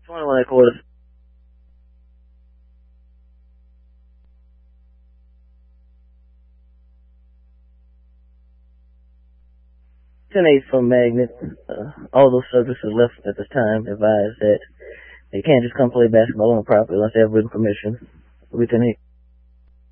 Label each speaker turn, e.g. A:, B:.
A: 21 quarters. 10-8 from Magnet. All those subjects are left at this time advised that they can't just come play basketball on the property unless they have written permission. We 10-8.